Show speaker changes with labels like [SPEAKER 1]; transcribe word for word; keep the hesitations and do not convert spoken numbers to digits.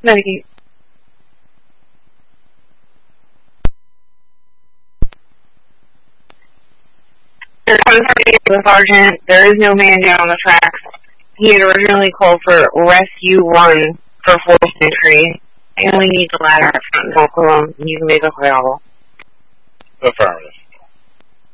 [SPEAKER 1] Medicate. The sergeant, there is no man down on the tracks. He had originally called for rescue one for forced entry. I only need the ladder up front and walk alone, and you can make a call.
[SPEAKER 2] Affirmative.